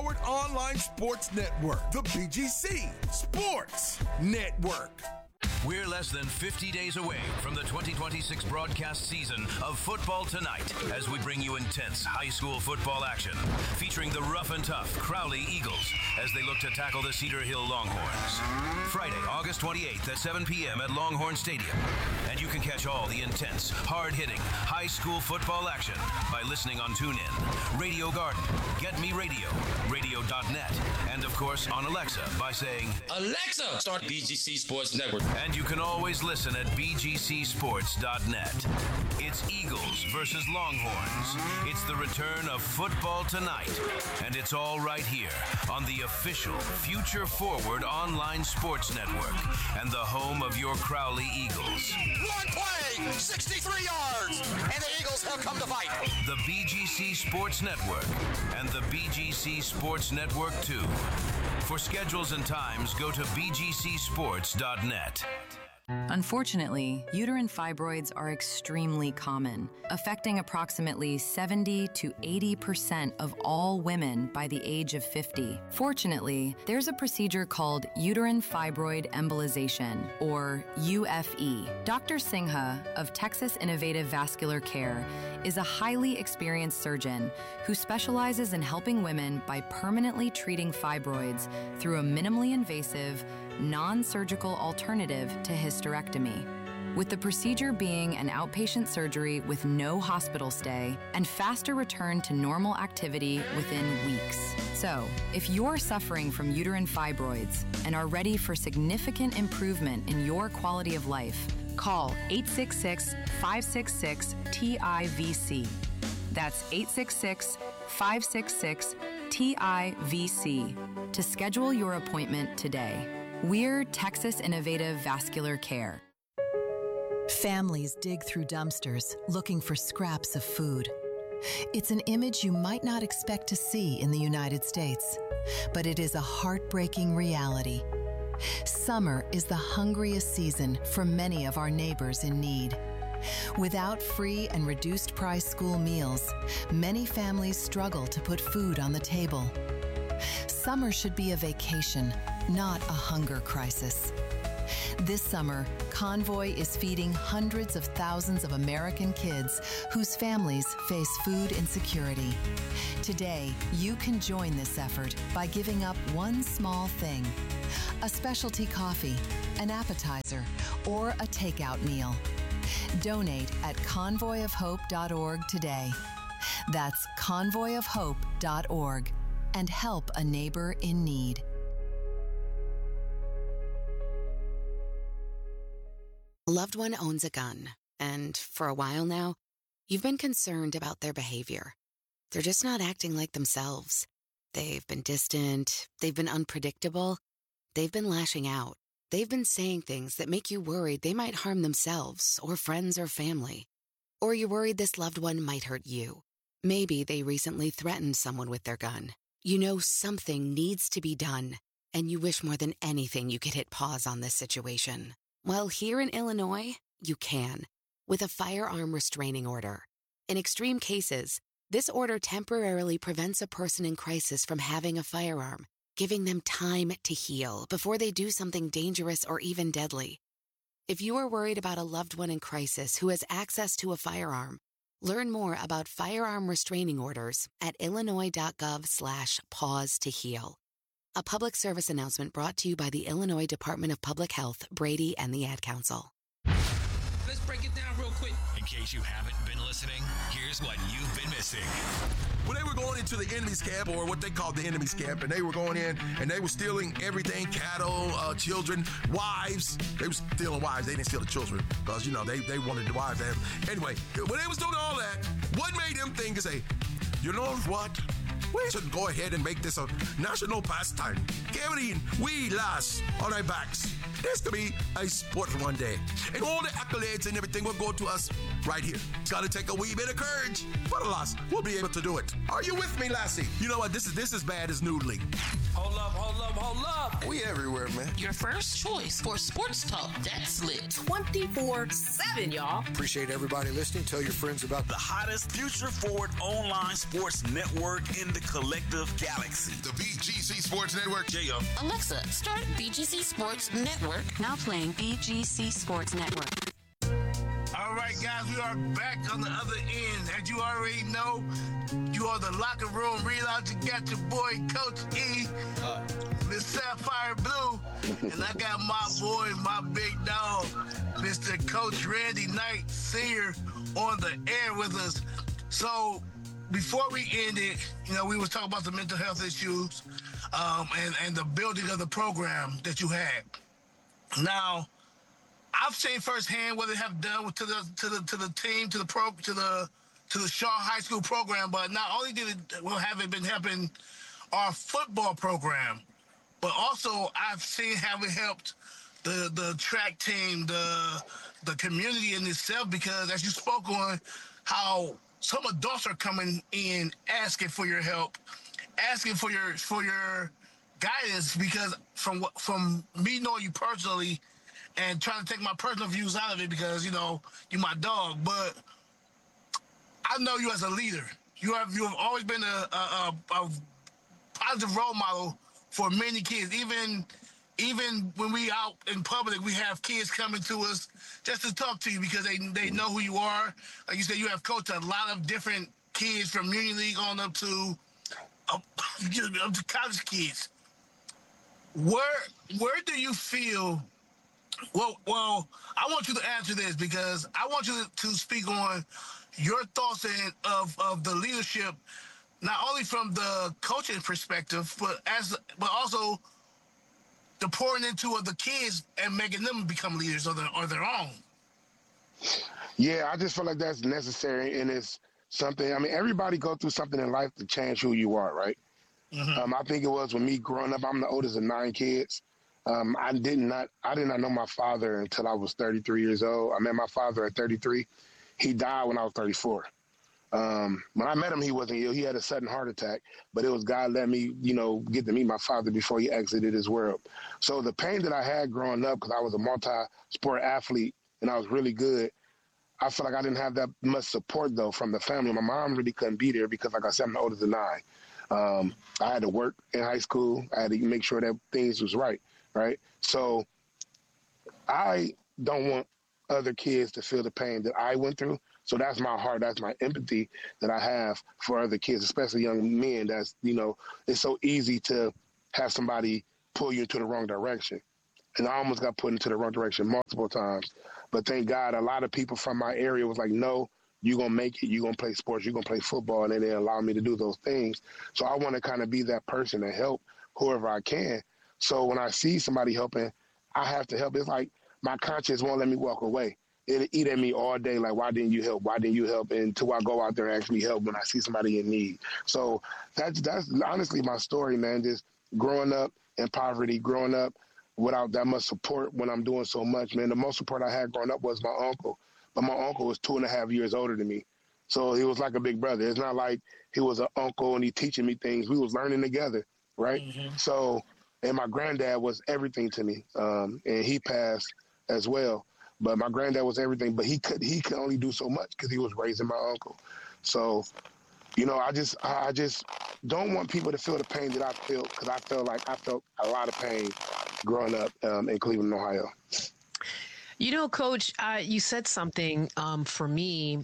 Forward Online Sports Network, the BGC Sports Network. We're less than 50 days away from the 2026 broadcast season of Football Tonight as we bring you intense high school football action featuring the rough and tough Crowley Eagles as they look to tackle the Cedar Hill Longhorns. Friday, August 28th at 7 p.m. at Longhorn Stadium. And you can catch all the intense, hard-hitting high school football action by listening on TuneIn, Radio Garden, Get Me Radio, radio.net, and of course on Alexa by saying, Alexa, start BGC Sports Network. And you can always listen at bgcsports.net. It's Eagles versus Longhorns. It's the return of Football Tonight. And it's all right here on the official Future Forward Online Sports Network and the home of your Crowley Eagles. One play, 63 yards, and the Eagles have come to fight. The BGC Sports Network and the BGC Sports Network 2. For schedules and times, go to bgcsports.net. Unfortunately, uterine fibroids are extremely common, affecting approximately 70 to 80% of all women by the age of 50. Fortunately, there's a procedure called uterine fibroid embolization, or UFE. Dr. Singha of Texas Innovative Vascular Care is a highly experienced surgeon who specializes in helping women by permanently treating fibroids through a minimally invasive, non-surgical alternative to hysterectomy, with the procedure being an outpatient surgery with no hospital stay and faster return to normal activity within weeks. So, if you're suffering from uterine fibroids and are ready for significant improvement in your quality of life, call 866-566-TIVC. That's 866-566-TIVC to schedule your appointment today. We're Texas Innovative Vascular Care. Families dig through dumpsters looking for scraps of food. It's an image you might not expect to see in the United States, but it is a heartbreaking reality. Summer is the hungriest season for many of our neighbors in need. Without free and reduced price school meals, many families struggle to put food on the table. Summer should be a vacation, not a hunger crisis. This summer, Convoy is feeding hundreds of thousands of American kids whose families face food insecurity. Today, you can join this effort by giving up one small thing: a specialty coffee, an appetizer, or a takeout meal. Donate at convoyofhope.org today. That's convoyofhope.org, and help a neighbor in need. A loved one owns a gun, and for a while now, you've been concerned about their behavior. They're just not acting like themselves. They've been distant, they've been unpredictable, they've been lashing out. They've been saying things that make you worried they might harm themselves or friends or family. Or you're worried this loved one might hurt you. Maybe they recently threatened someone with their gun. You know something needs to be done, and you wish more than anything you could hit pause on this situation. Well, here in Illinois, you can, with a firearm restraining order. In extreme cases, this order temporarily prevents a person in crisis from having a firearm, giving them time to heal before they do something dangerous or even deadly. If you are worried about a loved one in crisis who has access to a firearm, learn more about firearm restraining orders at illinois.gov/pause to heal. A public service announcement brought to you by the Illinois Department of Public Health, Brady, and the Ad Council. Let's break it down real quick. In case you haven't been listening, here's what you've been missing. When they were going into the enemy's camp, or what they called the enemy's camp, and they were going in and they were stealing everything: cattle, children, wives. They were stealing wives. They didn't steal the children because, you know, they wanted the wives to have. Anyway, when they was doing all that, what made them think to say, you know what? We should go ahead and make this a national pastime. Carrying we lass on our backs. This could be a sport one day. And all the accolades and everything will go to us right here. It's got to take a wee bit of courage. But alas, we'll be able to do it. Are you with me, lassie? You know what? This is bad as Noodle League. Hold up. We everywhere, man. Your first choice for sports talk that's lit. 24/7, y'all. Appreciate everybody listening. Tell your friends about the hottest future-forward online sports network in the collective galaxy. The BGC Sports Network. J.O. Alexa, start BGC Sports Network. Now playing BGC Sports Network. All right, guys, we are back on the other end. As you already know, you are the locker room reload. You got your boy, Coach E, Miss Sapphire Blue, and I got my boy, my big dog, Mr. Coach Randy Knight, Sr., on the air with us. So before we ended, we was talking about the mental health issues and the building of the program that you had. Now, I've seen firsthand what they have done to the team, to the Shaw High School program. But not only have it been helping our football program, but also I've seen how it helped the track team, the community in itself. Because as you spoke on, how some adults are coming in asking for your help, asking for your guidance. Because from me knowing you personally, and trying to take my personal views out of it because, you're my dog. But I know you as a leader. You have always been a positive role model for many kids. Even when we out in public, we have kids coming to us just to talk to you because they know who you are. Like you said, you have coached a lot of different kids from Union League on up to college kids. Where do you feel... Well, I want you to answer this because I want you to speak on your thoughts of the leadership, not only from the coaching perspective, but also the pouring into of the kids and making them become leaders of their own. Yeah, I just feel like that's necessary, and it's something. I mean, everybody go through something in life to change who you are, right? Mm-hmm. I think it was when me growing up. I'm the oldest of 9 kids. I did not know my father until I was 33 years old. I met my father at 33. He died when I was 34. When I met him, he wasn't ill. He had a sudden heart attack, but it was God let me, get to meet my father before he exited this world. So the pain that I had growing up, because I was a multi-sport athlete and I was really good, I feel like I didn't have that much support, though, from the family. My mom really couldn't be there because, like I said, I'm the oldest of 9. I had to work in high school. I had to make sure that things was right. Right. So I don't want other kids to feel the pain that I went through. So that's my heart. That's my empathy that I have for other kids, especially young men. That's, it's so easy to have somebody pull you into the wrong direction. And I almost got put into the wrong direction multiple times. But thank God, a lot of people from my area was like, no, you're going to make it. You're going to play sports. You're going to play football. And they didn't allow me to do those things. So I want to kind of be that person to help whoever I can. So when I see somebody helping, I have to help. It's like my conscience won't let me walk away. It'll eat at me all day, like, why didn't you help? Why didn't you help? Until I go out there and actually help when I see somebody in need. So that's honestly my story, man, just growing up in poverty, growing up without that much support when I'm doing so much, man. The most support I had growing up was my uncle. But my uncle was 2.5 years older than me. So he was like a big brother. It's not like he was an uncle and he teaching me things. We was learning together, right? Mm-hmm. So... And my granddad was everything to me, and he passed as well. But my granddad was everything, but he could only do so much because he was raising my uncle. So, I just don't want people to feel the pain that I feel, because I felt a lot of pain growing up in Cleveland, Ohio. Coach, you said something for me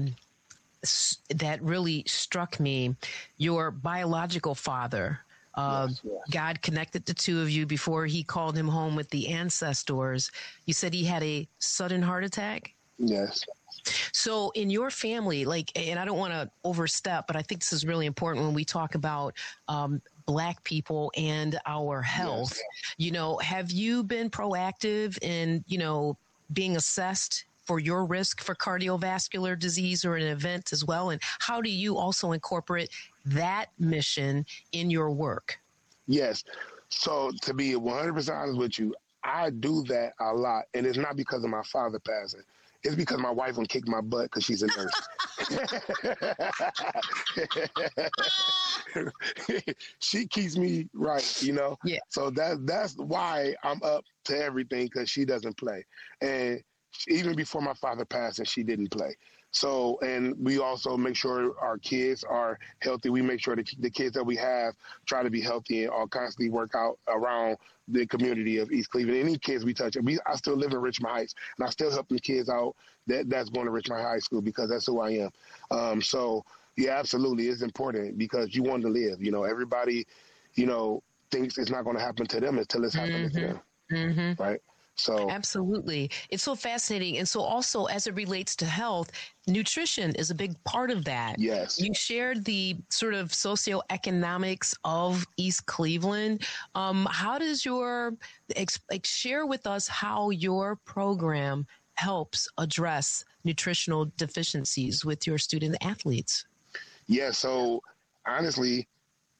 that really struck me. Your biological father. Yes. God connected the two of you before he called him home with the ancestors. You said he had a sudden heart attack? Yes. So in your family, and I don't want to overstep, but I think this is really important when we talk about Black people and our health. Yes. Have you been proactive in, being assessed for your risk for cardiovascular disease or an event as well? And how do you also incorporate that mission in your work? Yes. So to be 100% honest with you, I do that a lot. And it's not because of my father passing. It's because my wife will kick my butt because she's a nurse. She keeps me right, you know? Yeah. So that's why I'm up to everything, because she doesn't play. And even before my father passed, and she didn't play. So, and we also make sure our kids are healthy. We make sure the kids that we have try to be healthy and all constantly work out around the community of East Cleveland. Any kids we touch, I still live in Richmond Heights, and I still help the kids out that's going to Richmond High School, because that's who I am. So, yeah, absolutely, it's important, because you want to live. You know, everybody, you know, thinks it's not going to happen to them until it's happening to them, right? So absolutely. It's so fascinating. And so also, as it relates to health, nutrition is a big part of that. Yes. You shared the sort of socioeconomics of East Cleveland. How does share with us how your program helps address nutritional deficiencies with your student athletes? Yeah. So honestly,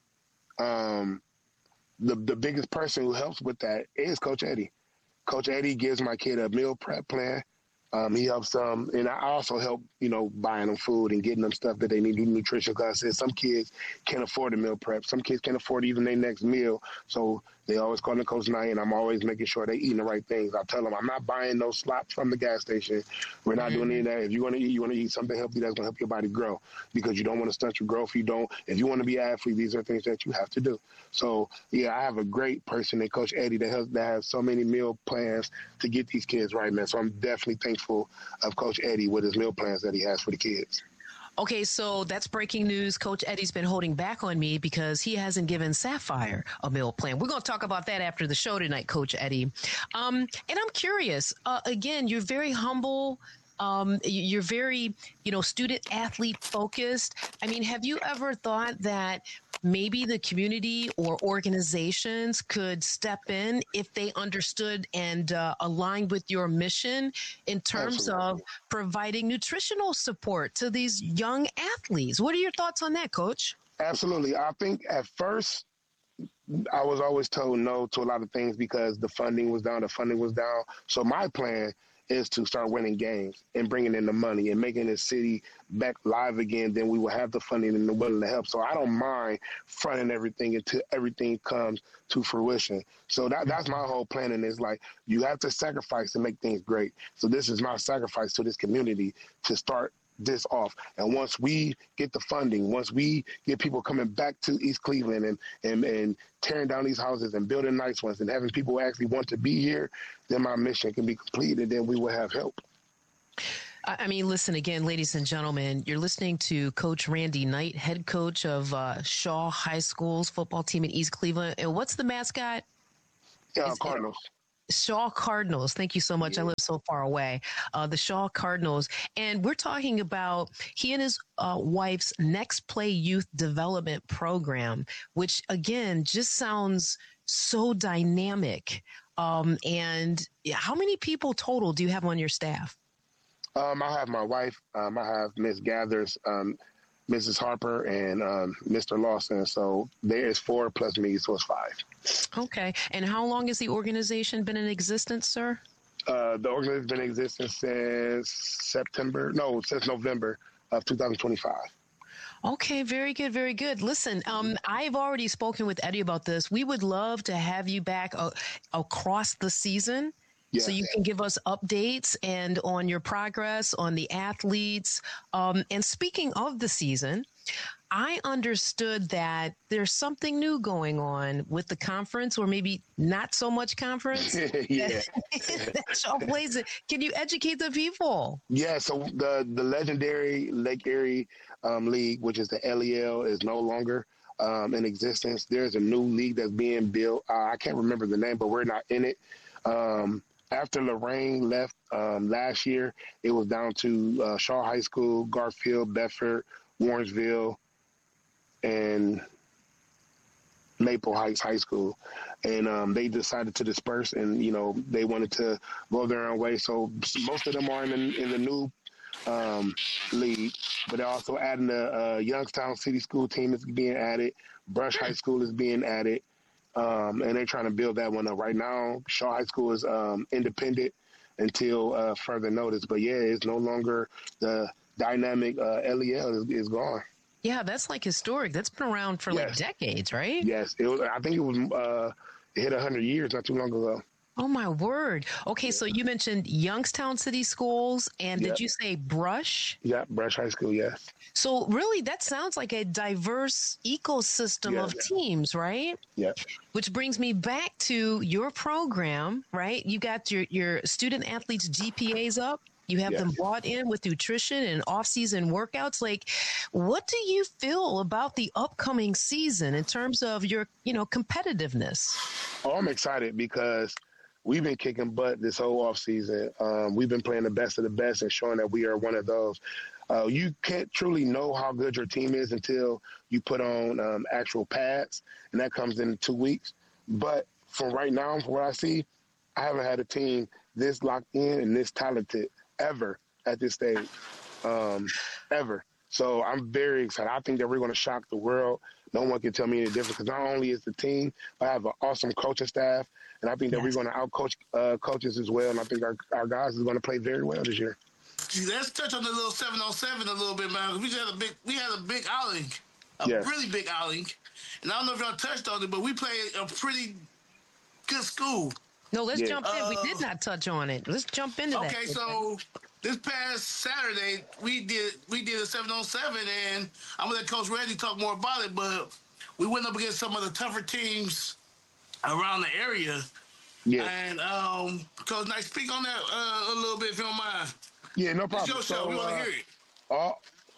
the biggest person who helps with that is Coach Eddie. Coach Eddie gives my kid a meal prep plan. He helps them, and I also help, you know, buying them food and getting them stuff that they need, nutrition. Because I said some kids can't afford a meal prep. Some kids can't afford even their next meal. So they always call me Coach Knight, and I'm always making sure they're eating the right things. I tell them, I'm not buying no slop from the gas station. We're not doing any of that. If you want to eat something healthy that's going to help your body grow, because you don't want to stunt your growth. If you want to be an athlete, these are things that you have to do. So, yeah, I have a great person in Coach Eddie that has so many meal plans to get these kids right, man. So I'm definitely thankful of Coach Eddie with his meal plans that he has for the kids. Okay, so that's breaking news. Coach Eddie's been holding back on me because he hasn't given Sapphire a meal plan. We're going to talk about that after the show tonight, Coach Eddie. And I'm curious, again, you're very humble. You're very, student athlete focused. I mean, have you ever thought that maybe the community or organizations could step in if they understood and aligned with your mission in terms of providing nutritional support to these young athletes? What are your thoughts on that, Coach? Absolutely. I think at first I was always told no to a lot of things because the funding was down. So my plan is to start winning games and bringing in the money and making the city back live again. Then we will have the funding and the willing to help. So I don't mind fronting everything until everything comes to fruition. So that's my whole plan. And it's like, you have to sacrifice to make things great. So this is my sacrifice to this community to start this off. And once we get the funding, once we get people coming back to East Cleveland and tearing down these houses and building nice ones and having people actually want to be here, then my mission can be completed, and then we will have help. I mean, listen again, ladies and gentlemen, you're listening to Coach Randy Knight, head coach of Shaw High School's football team in East Cleveland. And what's the mascot? Cardinals. Shaw Cardinals. Thank you so much. I live so far away. The Shaw Cardinals. And we're talking about he and his wife's Next Play Youth Development Program, which, again, just sounds so dynamic. And how many people total do you have on your staff? I have my wife. I have Miss Gathers, Mrs. Harper, and Mr. Lawson. So there is 4 plus me, so it's 5. Okay. And how long has the organization been in existence, sir? The organization has been in existence since November of 2025. Okay, very good, very good. Listen, I've already spoken with Eddie about this. We would love to have you back across the season. Yes. So you can give us updates and on your progress on the athletes. And speaking of the season, I understood that there's something new going on with the conference, or maybe not so much conference. Yeah. That's all blazing. Can you educate the people? Yeah, so the legendary Lake Erie League, which is the LEL, is no longer in existence. There's a new league that's being built. I can't remember the name, but we're not in it. After Lorraine left last year, it was down to Shaw High School, Garfield, Bedford, Warrensville, and Maple Heights High School. And they decided to disperse, and, they wanted to go their own way. So most of them are in the new league, but they're also adding the Youngstown City School team is being added. Brush High School is being added. And they're trying to build that one up right now. Shaw High School is independent, until further notice. But yeah, it's no longer the dynamic. LEL is gone. Yeah, that's like historic. That's been around for like decades, right? Yes, I think it hit 100 years not too long ago. Oh, my word. Okay, so you mentioned Youngstown City Schools, and did you say Brush? Yeah, Brush High School, yes. So really, that sounds like a diverse ecosystem of teams, right? Yeah. Which brings me back to your program, right? You got your student athletes' GPAs up. You have them bought in with nutrition and off-season workouts. Like, what do you feel about the upcoming season in terms of your, competitiveness? Oh, I'm excited because we've been kicking butt this whole offseason. We've been playing the best of the best and showing that we are one of those. You can't truly know how good your team is until you put on actual pads, and that comes in 2 weeks. But from right now, from what I see, I haven't had a team this locked in and this talented ever at this stage, ever. So I'm very excited. I think that we're going to shock the world. No one can tell me any different because not only is the team, but I have an awesome coaching staff, and I think that we're going to outcoach coaches as well, and I think our guys are going to play very well this year. Let's touch on the little 7-on-7 a little bit, man. We had a big outing, really big outing, and I don't know if y'all touched on it, but we played a pretty good school. No, let's jump in. We did not touch on it. Let's jump into that. Okay, so this past Saturday, we did a 7-on-7, and I'm going to let Coach Reggie talk more about it, but we went up against some of the tougher teams around the area. Yeah. And, Coach Knight, speak on that a little bit if you don't mind. Yeah, no problem. It's your show. We want to hear it.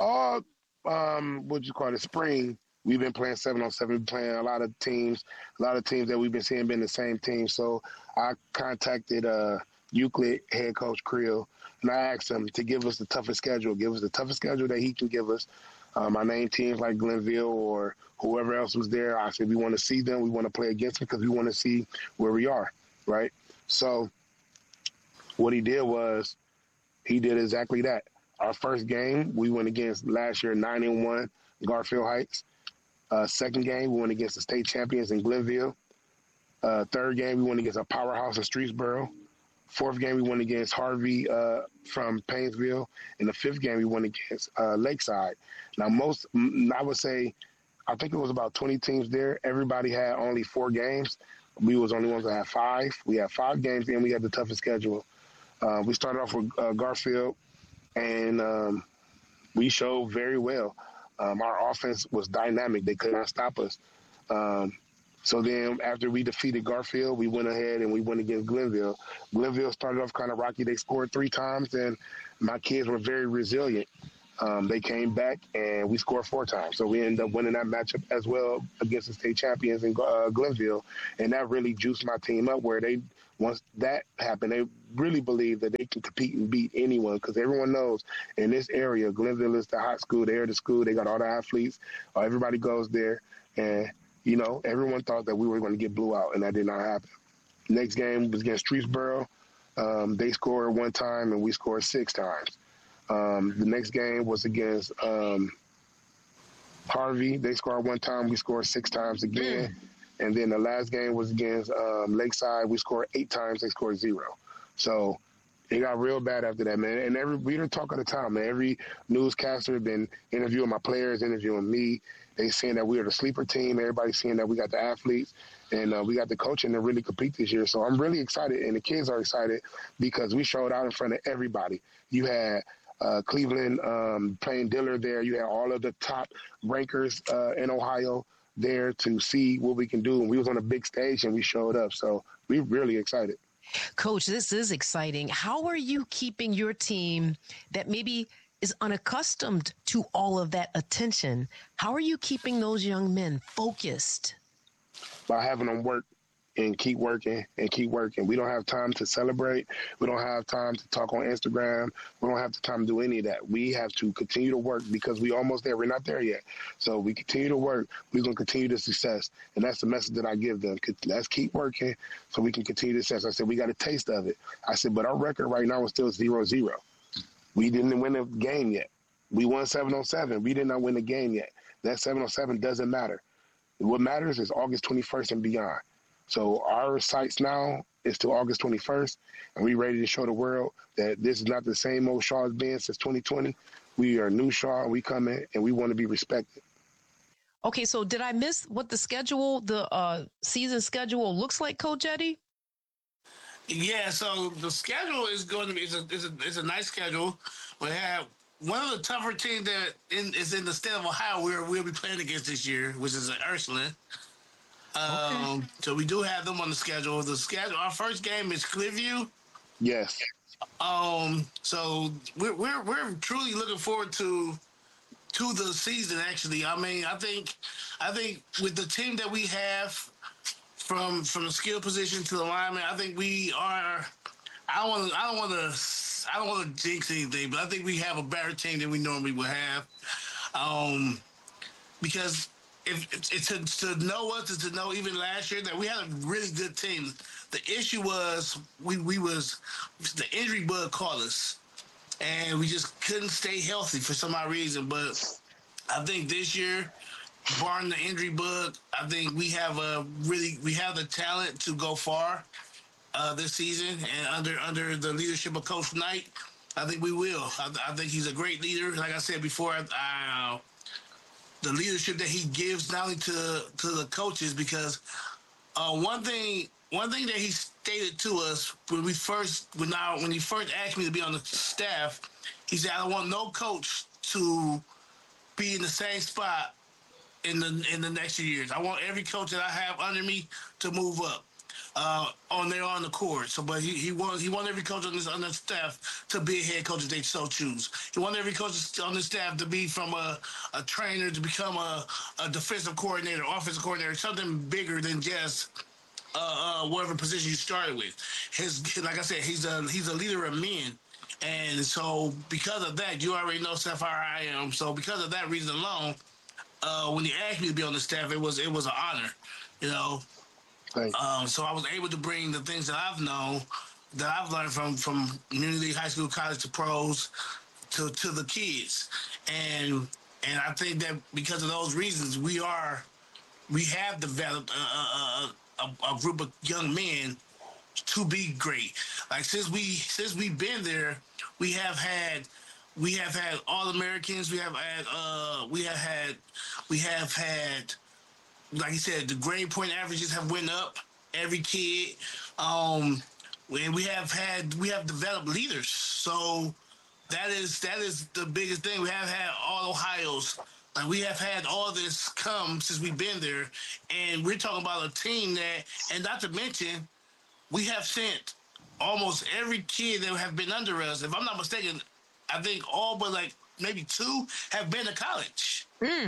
What you call it, spring, we've been playing 7-on-7. We've been playing a lot of teams that we've been seeing been the same team. So I contacted Euclid head coach Creel, and I asked him to give us the toughest schedule that he can give us. I named teams like Glenville or whoever else was there. I said we want to see them. We want to play against them because we want to see where we are, right? So what he did was he did exactly that. Our first game, we went against last year 9-1 Garfield Heights. Second game, we went against the state champions in Glenville. Third game, we went against a powerhouse in Streetsboro. Fourth game, we went against Harvey from Painesville. And the fifth game, we went against Lakeside. Now, I would say, I think it was about 20 teams there. Everybody had only 4 games. We was the only ones that had 5. We had 5 games, and we had the toughest schedule. We started off with Garfield, and we showed very well. Our offense was dynamic. They could not stop us. So then after we defeated Garfield, we went ahead and we went against Glenville. Glenville started off kind of rocky. They scored 3 times, and my kids were very resilient. They came back, and we scored 4 times. So we ended up winning that matchup as well against the state champions in Glenville, and that really juiced my team up where once that happened, they really believe that they can compete and beat anyone because everyone knows in this area, Glenville is the hot school. They're the school. They got all the athletes. Everybody goes there, and everyone thought that we were going to get blew out, and that did not happen. Next game was against Streetsboro. They scored 1 time, and we scored 6 times. The next game was against Harvey. They scored 1 time. We scored 6 times again. And then the last game was against Lakeside. We scored 8 times. They scored 0. So it got real bad after that, man. And we didn't talk all the time, man. Every newscaster had been interviewing my players, interviewing me. They saying that we are the sleeper team. Everybody's saying that we got the athletes and we got the coaching to really compete this year. So I'm really excited, and the kids are excited because we showed out in front of everybody. You had Cleveland playing Dillard there. You had all of the top rankers in Ohio there to see what we can do. And we was on a big stage, and we showed up. So we're really excited. Coach, this is exciting. How are you keeping your team that maybe is unaccustomed to all of that attention? How are you keeping those young men focused? By having them work and keep working and keep working. We don't have time to celebrate. We don't have time to talk on Instagram. We don't have the time to do any of that. We have to continue to work because we almost there. We're not there yet. So we continue to work. We're going to continue the success. And that's the message that I give them. Let's keep working so we can continue the success. I said, we got a taste of it. I said, but our record right now is still 0-0. We didn't win a game yet. We won 7-on-7. We did not win the game yet. That 7-on-7 doesn't matter. What matters is August 21st and beyond. So our sights now is till August 21st, and we ready to show the world that this is not the same old Shaw has been since 2020. We are new Shaw, and we come in, and we want to be respected. Okay, so did I miss what the season schedule looks like, Coach Eddie? Yeah, so the schedule is going to be it's a nice schedule. We have one of the tougher teams that is in the state of Ohio we'll be playing against this year, which is Ursuline. Okay. So we do have them on the schedule. Our first game is Clearview. Yes. So we're truly looking forward to the season. Actually, I mean, I think with the team that we have, from the skill position to the lineman, I think we are. I don't want to jinx anything, but I think we have a better team than we normally would have. Because if it's to know us, is to know even last year that we had a really good team. The issue was the injury bug caught us, and we just couldn't stay healthy for some odd reason. But I think this year, barring the injury bug, I think we have the talent to go far this season, and under the leadership of Coach Knight, I think we will. I think he's a great leader. Like I said before, the leadership that he gives not only to the coaches, because one thing that he stated to us when he first asked me to be on the staff, he said, "I don't want no coach to be in the same spot in the next few years. I want every coach that I have under me to move up on the court." So, but he wants every coach on the staff to be a head coach if they so choose. He wants every coach on the staff to be from a trainer to become a defensive coordinator, offensive coordinator, something bigger than just whatever position you started with. Like I said, he's a leader of men. And so because of that, you already know Steph how I am. So because of that reason alone, when he asked me to be on the staff, it was an honor, you know. So I was able to bring the things that I've known, that I've learned from community, high school, college to pros, to the kids, and I think that because of those reasons, we have developed a group of young men to be great. Like since we've been there, we have had All-Americans. We have had, like you said, the grade point averages have went up. Every kid, and we have developed leaders. So that is the biggest thing. We have had all Ohio's. Like we have had all this come since we've been there, and we're talking about a team that, and not to mention, we have sent almost every kid that have been under us. If I'm not mistaken, I think all but like maybe 2 have been to college.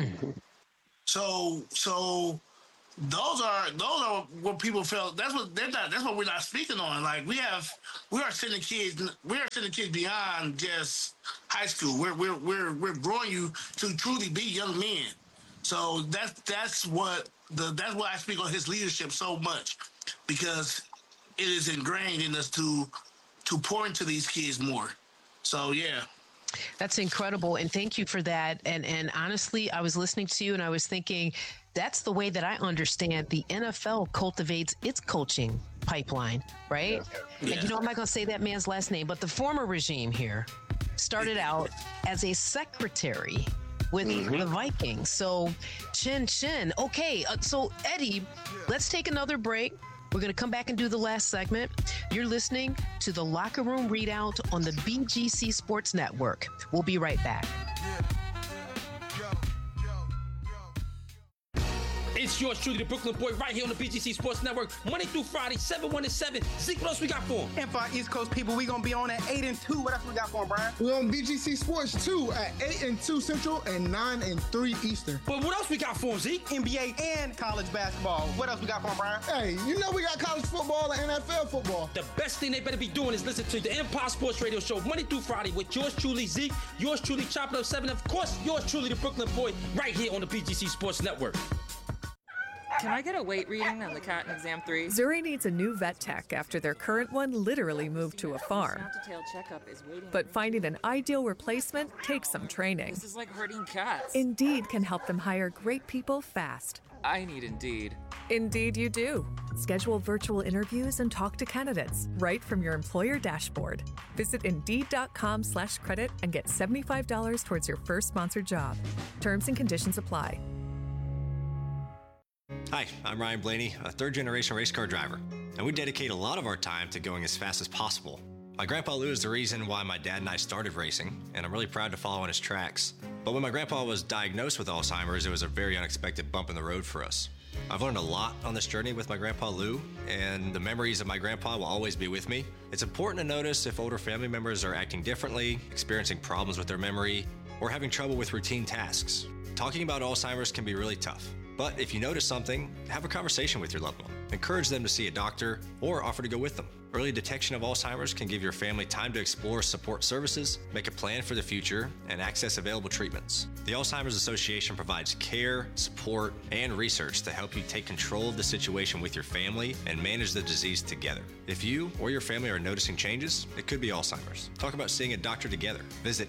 So those are what people felt. That's what we're not speaking on. Like we are sending kids beyond just high school. We're growing you to truly be young men. So that's why I speak on his leadership so much, because it is ingrained in us to pour into these kids more. So yeah. That's incredible, and thank you for that. And honestly, I was listening to you and I was thinking, that's the way that I understand the NFL cultivates its coaching pipeline, right? Yeah. And I'm not going to say that man's last name, but the former regime here started out as a secretary with the Vikings. So, chin. Okay, so Eddie, let's take another break. We're going to come back and do the last segment. You're listening to the Locker Room Readout on the BGC Sports Network. We'll be right back. It's yours truly, the Brooklyn Boy, right here on the BGC Sports Network, Monday through Friday, 7, 1, and 7. Zeke, what else we got for him? And for our East Coast people, we going to be on at 8 and 2. What else we got for him, Brian? We're on BGC Sports 2 at 8 and 2 Central and 9 and 3 Eastern. But what else we got for him, Zeke? NBA and college basketball. What else we got for him, Brian? Hey, you know we got college football and NFL football. The best thing they better be doing is listen to the Empire Sports Radio Show, Monday through Friday, with yours truly, Zeke, yours truly, Chopping Up 7, of course, yours truly, the Brooklyn Boy, right here on the BGC Sports Network. Can I get a weight reading on the cat in exam 3? Zuri needs a new vet tech after their current one literally moved to a farm. But finding an ideal replacement takes some training. This is like herding cats. Indeed can help them hire great people fast. I need Indeed. Indeed you do. Schedule virtual interviews and talk to candidates right from your employer dashboard. Visit Indeed.com/credit and get $75 towards your first sponsored job. Terms and conditions apply. Hi, I'm Ryan Blaney, a third-generation race car driver, and we dedicate a lot of our time to going as fast as possible. My grandpa Lou is the reason why my dad and I started racing, and I'm really proud to follow in his tracks. But when my grandpa was diagnosed with Alzheimer's, it was a very unexpected bump in the road for us. I've learned a lot on this journey with my grandpa Lou, and the memories of my grandpa will always be with me. It's important to notice if older family members are acting differently, experiencing problems with their memory, or having trouble with routine tasks. Talking about Alzheimer's can be really tough. But if you notice something, have a conversation with your loved one. Encourage them to see a doctor or offer to go with them. Early detection of Alzheimer's can give your family time to explore support services, make a plan for the future, and access available treatments. The Alzheimer's Association provides care, support, and research to help you take control of the situation with your family and manage the disease together. If you or your family are noticing changes, it could be Alzheimer's. Talk about seeing a doctor together. Visit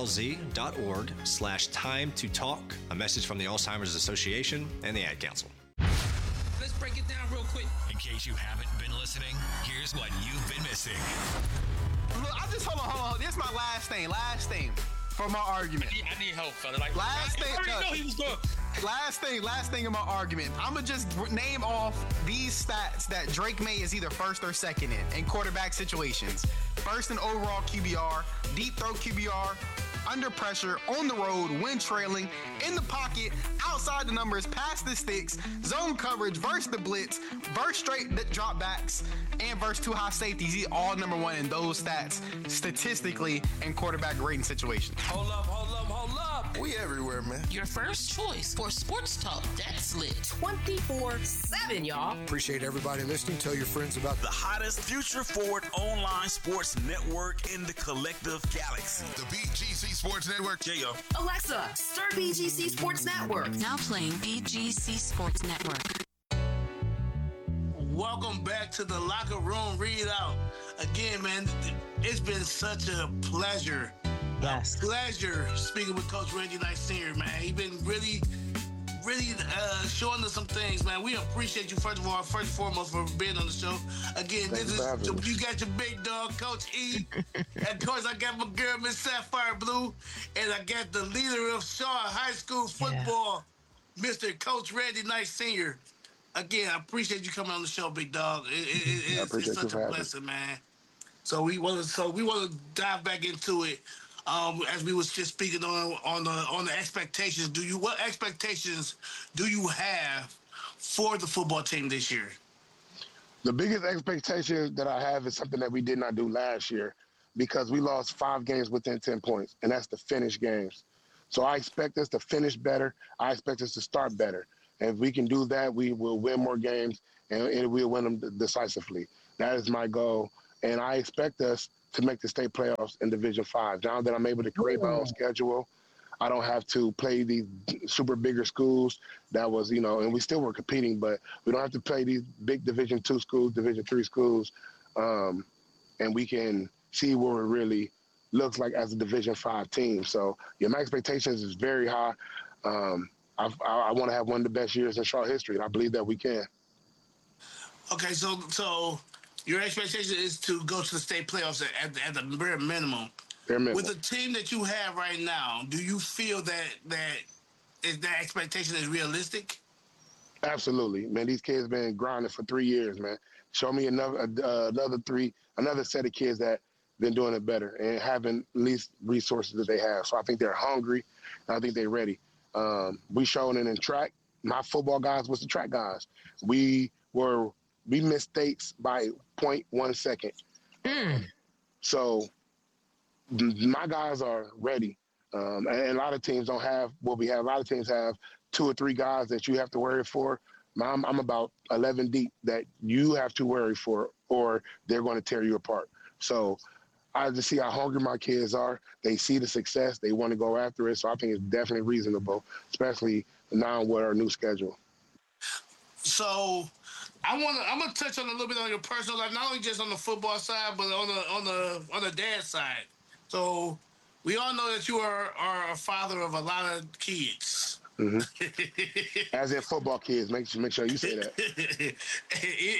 alz.org/time to talk. A message from the Alzheimer's Association and the Ad Council. Let's break it down real quick. In case you haven't been listening, here's what you've been missing. Look, hold on. This is my last thing for my argument. I need help, fella. Like, last thing. I already know he was going. Last thing in my argument. I'm going to just name off these stats that Drake May is either first or second in quarterback situations. First in overall QBR, deep throw QBR, under pressure, on the road, when trailing, in the pocket, outside the numbers, past the sticks, zone coverage, versus the blitz, versus straight dropbacks, and versus two high safeties. He's all number one in those stats statistically in quarterback rating situations. Hold up. We everywhere, man. Your first choice for sports talk that's lit. 24/7, y'all. Appreciate everybody listening. Tell your friends about the hottest future forward online sports network in the collective galaxy. The BGC Sports Network. J.O. Alexa, start BGC Sports Network. Now playing BGC Sports Network. Welcome back to the Locker Room Readout. Again, man, it's been such a pleasure. Yes. Pleasure speaking with Coach Randy Knight Sr., man. He's been really showing us some things, man. We appreciate you, first and foremost, for being on the show. Again, you got your big dog, Coach E. And of course, I got my girl, Miss Sapphire Blue. And I got the leader of Shaw High School football, Mr. Coach Randy Knight Sr. Again, I appreciate you coming on the show, big dog. It's such a blessing, man. So we want to dive back into it. As we was just speaking on the expectations, what expectations do you have for the football team this year? The biggest expectation that I have is something that we did not do last year because we lost 5 games within 10 points, and that's the finish games. So I expect us to finish better. I expect us to start better. And if we can do that, we will win more games, and we'll win them decisively. That is my goal, and I expect us to make the state playoffs in Division 5. Now that I'm able to create my own schedule, I don't have to play these super bigger schools. That was, and we still were competing, but we don't have to play these big Division 2 schools, Division 3 schools, and we can see where it really looks like as a Division 5 team. So, my expectations is very high. I want to have one of the best years in Shaw history, and I believe that we can. Okay, so your expectation is to go to the state playoffs at the bare minimum. With the team that you have right now, do you feel that expectation is realistic? Absolutely, man. These kids been grinding for 3 years, man. Show me another set of kids that been doing it better and having at least resources that they have. So I think they're hungry, and I think they're ready. We showing it in track. My football guys was the track guys. We missed states by 0.1 second. So my guys are ready. And a lot of teams don't have what we have. A lot of teams have 2 or 3 guys that you have to worry for. I'm about 11 deep that you have to worry for, or they're going to tear you apart. So I just see how hungry my kids are. They see the success. They want to go after it. So I think it's definitely reasonable, especially now with our new schedule. So I'm gonna touch on a little bit on your personal life, not only just on the football side, but on the dad side. So we all know that you are a father of a lot of kids. Mm-hmm. As in football kids, make sure you say that.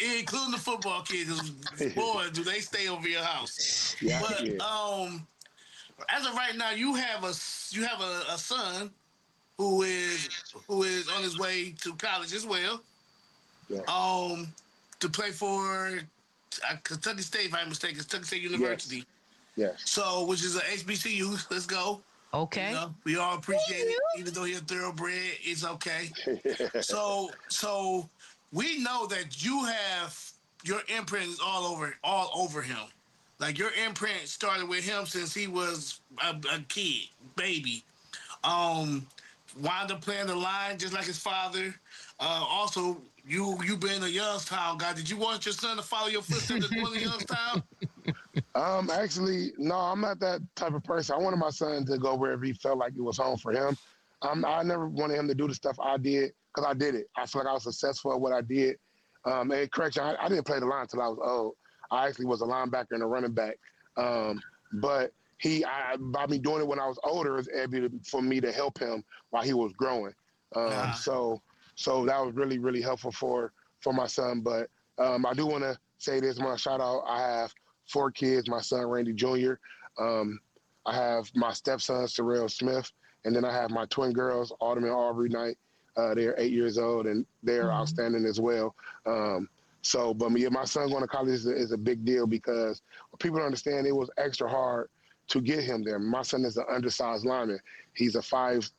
them the football kids. Boy, do they stay over your house. Yeah, but yeah. as of right now, you have a son who is on his way to college as well. Yeah. To play for Kentucky State, if I'm mistaken, Kentucky State University. Yes. So, which is a HBCU. Let's go. Okay. You know, we all appreciate it, even though you're a thoroughbred. It's okay. So we know that you have your imprint is all over him. Like your imprint started with him since he was a kid, baby. Wound up playing the line just like his father. Also, you being a Youngstown guy, did you want your son to follow your footsteps as one of Youngstown? Actually, no, I'm not that type of person. I wanted my son to go wherever he felt like it was home for him. I never wanted him to do the stuff I did because I did it. I feel like I was successful at what I did. And correction, I didn't play the line until I was old. I actually was a linebacker and a running back. But by me doing it when I was older, it was able for me to help him while he was growing. So that was really, really helpful for my son. But I do want to say this, my shout out. I have 4 kids, my son, Randy Jr. I have my stepson, Sorrell Smith. And then I have my twin girls, Autumn and Aubrey Knight. They're 8 years old, and they're outstanding as well. But my son going to college is a big deal because people don't understand it was extra hard to get him there. My son is an undersized lineman. He's a 5'8",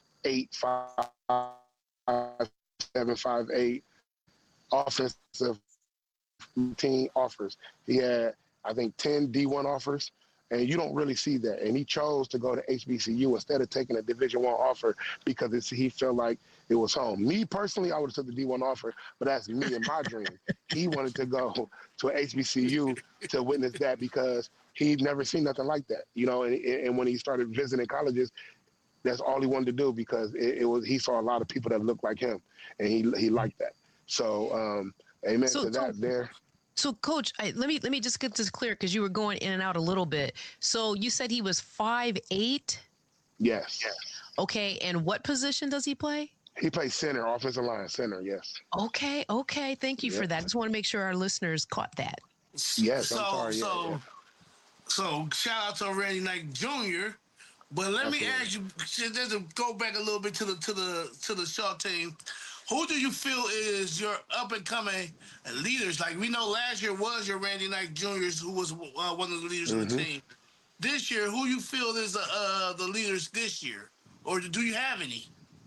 5'7", 5'8", offensive team offers. He had, I think, 10 D1 offers, and you don't really see that. And he chose to go to HBCU instead of taking a Division I offer because he felt like it was home. Me personally, I would have took the D1 offer, but that's me and my dream. He wanted to go to an HBCU to witness that because he'd never seen nothing like that, you know. And when he started visiting colleges, that's all he wanted to do because he saw a lot of people that looked like him, and he liked that. So, amen to that there. So, Coach, let me just get this clear because you were going in and out a little bit. So you said he was 5'8"? Yes. Okay, and what position does he play? He plays center, offensive line, center, yes. Okay. Thank you for that. Just want to make sure our listeners caught that. Yes, I'm sorry. So shout out to Randy Knight Jr. But let me ask you, just to go back a little bit to the Shaw team. Who do you feel is your up and coming leaders? Like we know last year was your Randy Knight Jr., who was one of the leaders of the team. This year, who you feel is the leaders this year, or do you have any?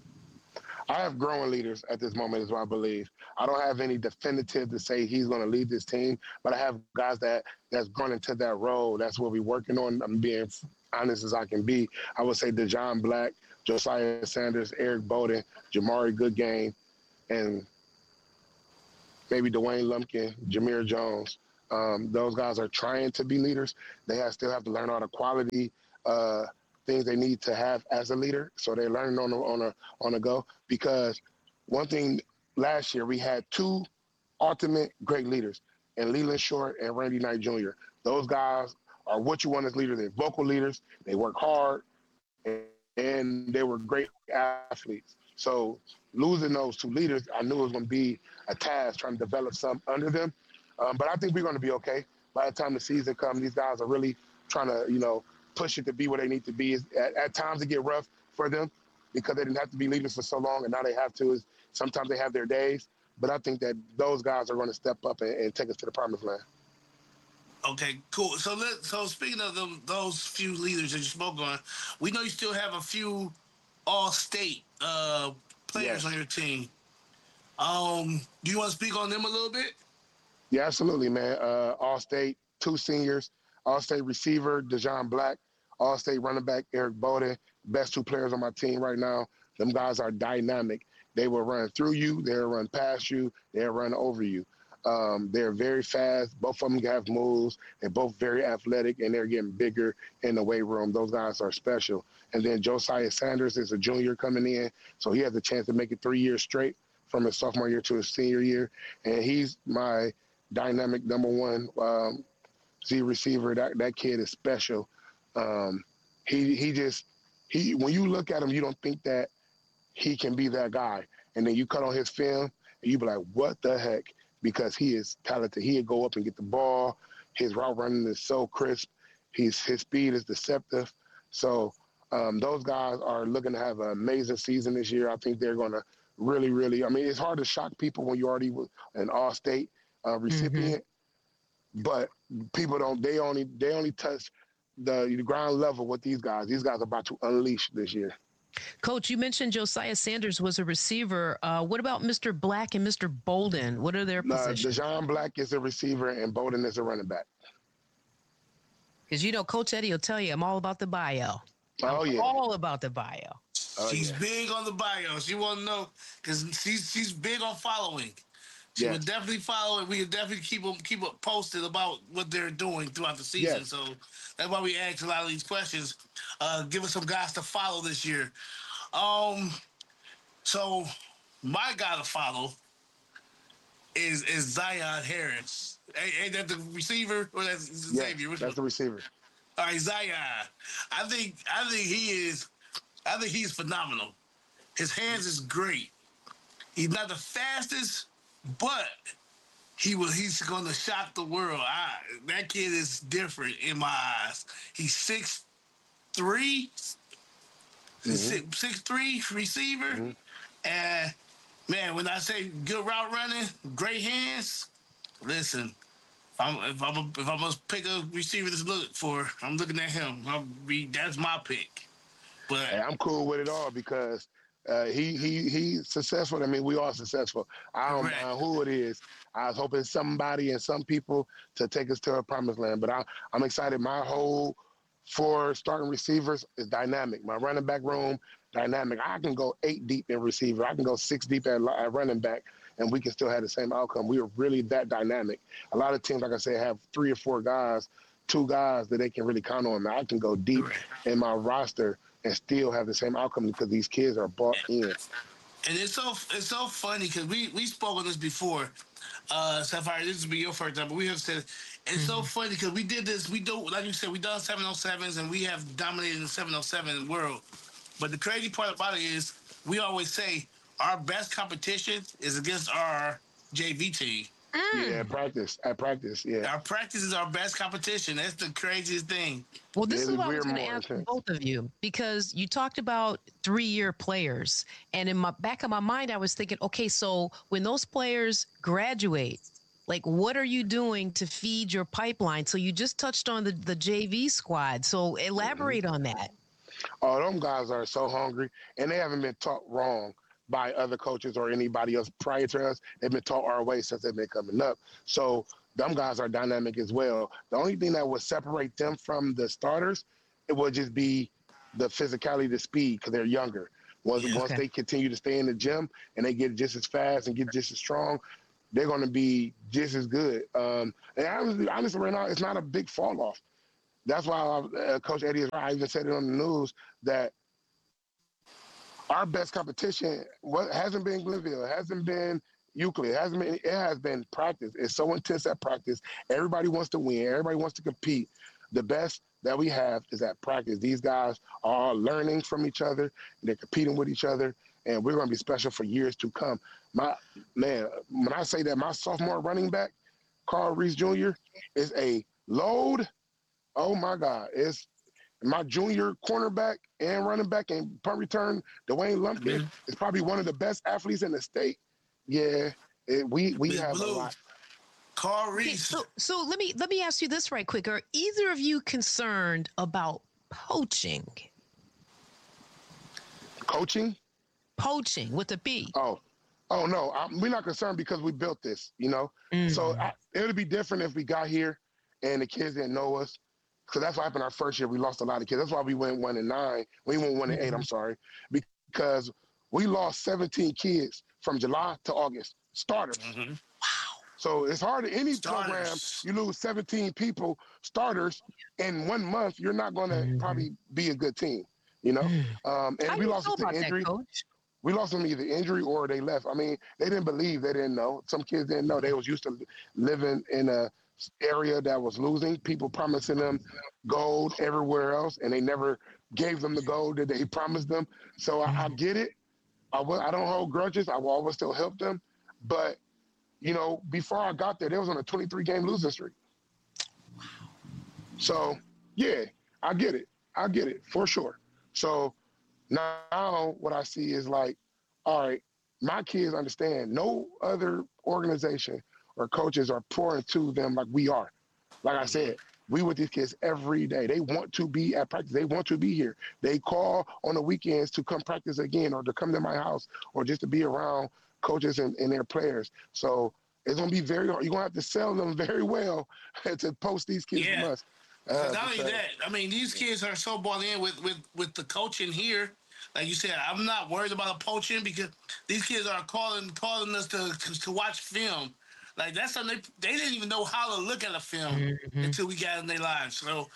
I have growing leaders at this moment, is what I believe. I don't have any definitive to say he's going to lead this team, but I have guys that's grown into that role. That's what we're working on. I'm being honest as I can be. I would say Dejon Black, Josiah Sanders, Eric Bowden, Jamari Goodgame, and maybe Dwayne Lumpkin, Jameer Jones. Those guys are trying to be leaders. They still have to learn all the quality things they need to have as a leader. So they're learning on the go. Because one thing last year, we had 2 ultimate great leaders, and Leland Short and Randy Knight Jr. Those guys are what you want as leaders. They're vocal leaders. They work hard, and they were great athletes. So losing those 2 leaders, I knew it was going to be a task trying to develop some under them. But I think we're going to be okay. By the time the season comes, these guys are really trying to, push it to be where they need to be. At times it get rough for them because they didn't have to be leaders for so long, and now they have to. Sometimes they have their days. But I think that those guys are going to step up and take us to the promised land. Okay, cool. So speaking of those few leaders that you spoke on, we know you still have a few all-state players on your team. Do you want to speak on them a little bit? Yeah, absolutely, man. All-state, 2 seniors, all-state receiver, Dejon Black, all-state running back, Eric Bowden, best 2 players on my team right now. Them guys are dynamic. They will run through you. They'll run past you. They'll run over you. They're very fast. Both of them have moves. They're both very athletic, and they're getting bigger in the weight room. Those guys are special. And then Josiah Sanders is a junior coming in, so he has a chance to make it 3 years straight from his sophomore year to his senior year. And he's my dynamic number 1 Z receiver. That kid is special. When you look at him, you don't think that he can be that guy. And then you cut on his film, and you be like, what the heck? because he is talented. He'd go up and get the ball. His route running is so crisp. His speed is deceptive. So those guys are looking to have an amazing season this year. I think they're going to really, really – I mean, it's hard to shock people when you're already an all-state recipient. But people don't – they only touch the ground level with these guys. These guys are about to unleash this year. Coach, you mentioned Josiah Sanders was a receiver. What about Mr. Black and Mr. Bolden? What are their positions? Dejon Black is a receiver and Bolden is a running back. Because, Coach Eddie will tell you, I'm all about the bio. I'm all about the bio. She's big on the bio. She want to know because she's big on following. She would definitely follow it. We would definitely keep up posted about what they're doing throughout the season. Yes. So that's why we ask a lot of these questions. Give us some guys to follow this year. So my guy to follow is Zion Harris. Ain't that the receiver or that's Xavier? Yes, that's the receiver. All right, Zion. I think he's phenomenal. His hands is great. He's not the fastest, but he's going to shock the world. That kid is different in my eyes. He's 6'3", 6'3" receiver. And, man, when I say good route running, great hands, listen, if I'm going to pick a receiver to look for, I'm looking at him. That's my pick. But hey, I'm cool with it all because he's successful. I mean, we are successful. I don't mind who it is. I was hoping somebody and some people to take us to a promised land. But I'm excited. My whole 4 starting receivers is dynamic. My running back room, dynamic. I can go 8 deep in receiver. I can go 6 deep at running back, and we can still have the same outcome. We are really that dynamic. A lot of teams, like I said, have 3 or 4 guys, 2 guys that they can really count on. Now, I can go deep in my roster and still have the same outcome because these kids are bought in. And it's so funny because we spoke on this before. Sapphire, this will be your first time, but we have said it's so funny because we did this. We do, like you said, we done 707s and we have dominated the 707 world. But the crazy part about it is we always say our best competition is against our JV team. Yeah, at practice, yeah. Our practice is our best competition. That's the craziest thing. Well, this is what I was going to ask both of you, because you talked about 3-year players. And in my back of my mind, I was thinking, okay, so when those players graduate, like, what are you doing to feed your pipeline? So you just touched on the JV squad. So elaborate on that. Oh, them guys are so hungry, and they haven't been taught wrong by other coaches or anybody else prior to us. They've been taught our way since they've been coming up. So them guys are dynamic as well. The only thing that would separate them from the starters, it would just be the physicality, the speed, because they're younger. Once they continue to stay in the gym and they get just as fast and get just as strong, they're going to be just as good. And honestly, right now, it's not a big fall off. That's why Coach Eddie is right. I even said it on the news that our best competition hasn't been Glenville, hasn't been Euclid, it has been practice. It's so intense at practice. Everybody wants to win. Everybody wants to compete. The best that we have is at practice. These guys are learning from each other. They're competing with each other, and we're going to be special for years to come. When I say that my sophomore running back, Carl Reese Jr., is a load, oh, my God. It's my junior cornerback and running back and punt return, Dwayne Lumpkin, is probably one of the best athletes in the state. Yeah, we have a lot. Carl Reese. Okay, so let me ask you this right quick. Are either of you concerned about poaching? Coaching? Poaching with a B. Oh no, we're not concerned because we built this, So it would be different if we got here and the kids didn't know us. So that's what happened our first year. We lost a lot of kids. That's why we went 1-9. We went 1-8, I'm sorry. Because we lost 17 kids from July to August. Starters. Wow. So it's hard. Any program, you lose 17 people, starters, in 1 month, you're not going to probably be a good team, And we lost them to injury. We lost them either injury or they left. I mean, they didn't believe. They didn't know. Some kids didn't know. They was used to living in a area that was losing, people promising them gold everywhere else, and they never gave them the gold that they promised them. So I get it. I don't hold grudges. I will always still help them. But, before I got there, they was on a 23-game losing streak. Wow. So, yeah, I get it for sure. So now what I see is like, all right, my kids understand no other organization or coaches are pouring to them like we are. Like I said, we with these kids every day. They want to be at practice. They want to be here. They call on the weekends to come practice again or to come to my house or just to be around coaches and their players. So it's going to be very hard. You're going to have to sell them very well to post these kids from us. Not only that, I mean, these kids are so bought in with the coaching here. Like you said, I'm not worried about a poaching because these kids are calling us to watch film. Like, that's something they didn't even know how to look at a film until we got in their lives. So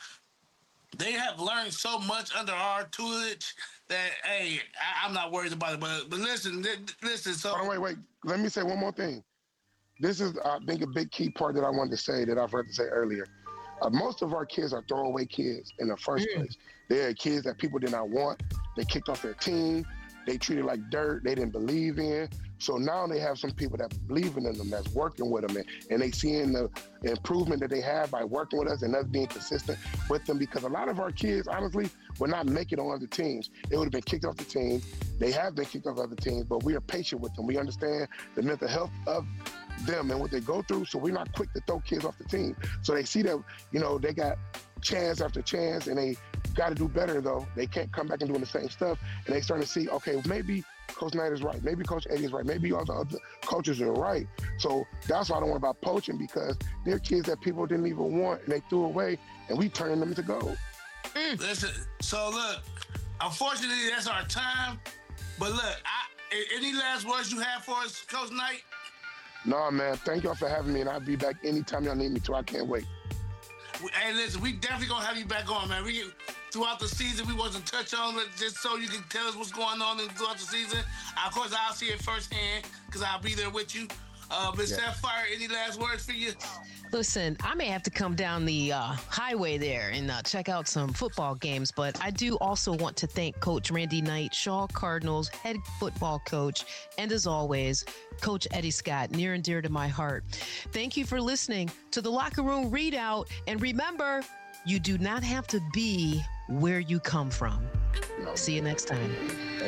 they have learned so much under our tutelage that, hey, I'm not worried about it. But listen. So wait. Let me say one more thing. This is, I think, a big key part that I wanted to say that I've heard to say earlier. Most of our kids are throwaway kids in the first place. They're kids that people did not want. They kicked off their team. They treated like dirt. They didn't believe in. So now they have some people that believe in them, that's working with them, and they seeing the improvement that they have by working with us and us being consistent with them. Because a lot of our kids, honestly, would not make it on other teams. They would have been kicked off the team. They have been kicked off other teams, but we are patient with them. We understand the mental health of them and what they go through, so we're not quick to throw kids off the team. So they see that, they got chance after chance, and they got to do better, though. They can't come back and doing the same stuff, and they starting to see, okay, maybe Coach Knight is right. Maybe Coach Eddie is right. Maybe all the other coaches are right. So that's why I don't want about poaching, because they're kids that people didn't even want, and they threw away, and we turning them into gold. Listen, so look, unfortunately, that's our time. But look, any last words you have for us, Coach Knight? No, man. Thank y'all for having me, and I'll be back anytime y'all need me to. I can't wait. Hey, listen, we definitely going to have you back on, man. Throughout the season, we wasn't touch on it just so you can tell us what's going on throughout the season. Of course, I'll see it firsthand because I'll be there with you. Ms. Sapphire, any last words for you? Listen, I may have to come down the highway there and check out some football games, but I do also want to thank Coach Randy Knight, Shaw Cardinals head football coach, and as always, Coach Eddie Scott, near and dear to my heart. Thank you for listening to the Locker Room Readout, and remember, you do not have to be where you come from. See you next time.